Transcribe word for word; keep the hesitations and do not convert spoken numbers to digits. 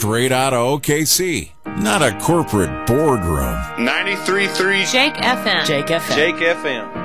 straight out of O K C. Not a corporate boardroom. ninety-three point three Jake F M. Jake F M. Jake F M.